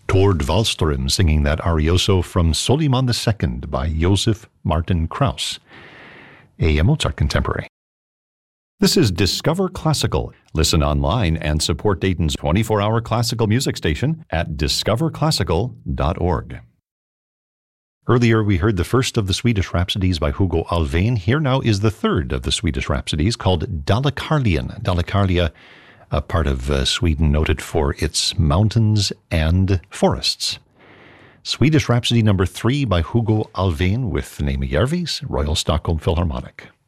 Tord Wallström singing that arioso from Soliman II by Joseph Martin Krauss, a Mozart contemporary. This is Discover Classical. Listen online and support Dayton's 24-hour classical music station at discoverclassical.org. Earlier, we heard the first of the Swedish Rhapsodies by Hugo Alfvén. Here now is the third of the Swedish Rhapsodies called Dalecarlian. Dalecarlia, a part of Sweden noted for its mountains and forests. Swedish Rhapsody number 3 by Hugo Alfvén with Neeme Järvi's Royal Stockholm Philharmonic.